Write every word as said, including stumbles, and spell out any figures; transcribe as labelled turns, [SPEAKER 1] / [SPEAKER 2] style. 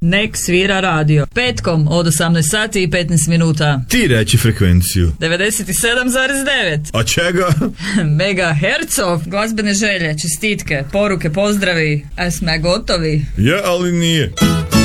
[SPEAKER 1] nek svira radio. Petkom od osamnaest sati i petnaest minuta.
[SPEAKER 2] Ti reći frekvenciju.
[SPEAKER 1] devedeset sedam zarez devet.
[SPEAKER 2] A čega?
[SPEAKER 1] Megahercov. Glazbene želje, čestitke, poruke, pozdravi. A sme gotovi?
[SPEAKER 2] Je, ali nije.